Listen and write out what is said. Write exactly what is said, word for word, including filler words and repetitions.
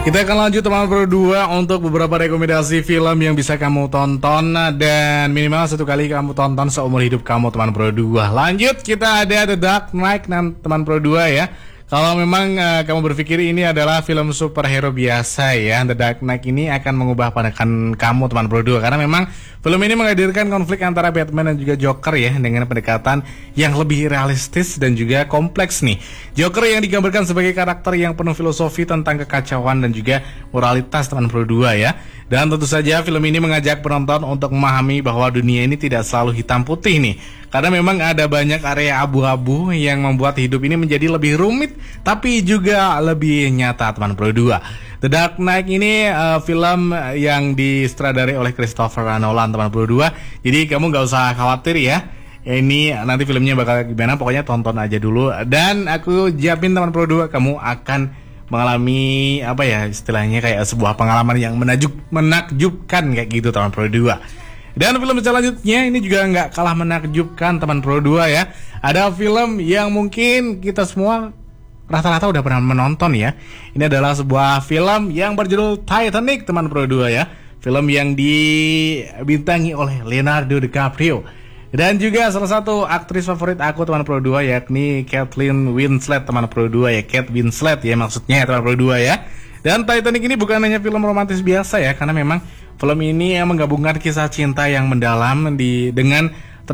Kita akan lanjut teman berdua untuk beberapa rekomendasi film yang bisa kamu tonton dan minimal satu kali kamu tonton seumur hidup kamu teman berdua. Lanjut, kita ada The Dark Knight teman berdua ya. Kalau memang uh, kamu berpikir ini adalah film superhero biasa ya, The Dark Knight ini akan mengubah pandangan kamu teman berdua, karena memang film ini menghadirkan konflik antara Batman dan juga Joker ya, dengan pendekatan yang lebih realistis dan juga kompleks nih. Joker yang digambarkan sebagai karakter yang penuh filosofi tentang kekacauan dan juga moralitas teman berdua ya. Dan tentu saja film ini mengajak penonton untuk memahami bahwa dunia ini tidak selalu hitam putih nih, karena memang ada banyak area abu-abu yang membuat hidup ini menjadi lebih rumit tapi juga lebih nyata teman berdua. The Dark Knight ini uh, film yang disutradarai oleh Christopher Nolan teman berdua. Jadi kamu gak usah khawatir ya, ini nanti filmnya bakal gimana, pokoknya tonton aja dulu. Dan aku jamin teman berdua, kamu akan mengalami apa ya istilahnya kayak sebuah pengalaman yang menajuk, menakjubkan kayak gitu teman berdua. Dan film selanjutnya ini juga nggak kalah menakjubkan teman berdua ya. Ada film yang mungkin kita semua rata-rata udah pernah menonton ya. Ini adalah sebuah film yang berjudul Titanic teman berdua ya. Film yang dibintangi oleh Leonardo DiCaprio dan juga salah satu aktris favorit aku teman berdua, yakni Kathleen Winslet teman berdua ya, Kate Winslet ya maksudnya teman berdua ya. Dan Titanic ini bukan hanya film romantis biasa ya, karena memang film ini yang menggabungkan kisah cinta yang mendalam di dengan